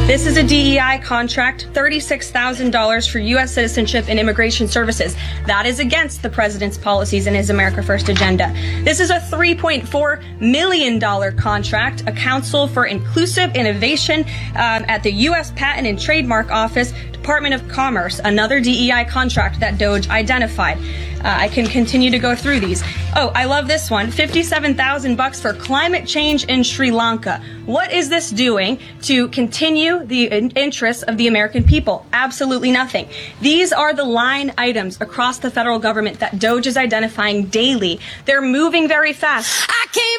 This is a DEI contract, $36,000 for U.S. citizenship and immigration services. That is against the president's policies and his America First agenda. This is a $3.4 million contract, a council for inclusive innovation at the U.S. Patent and Trademark Office, Department of Commerce, another DEI contract that DOJ identified. I can continue to go through these. Oh, I love this one. $57,000 for climate change in Sri Lanka. What is this doing to continue the interests of the American people? Absolutely nothing. These are the line items across the federal government that DOJ is identifying daily. They're moving very fast.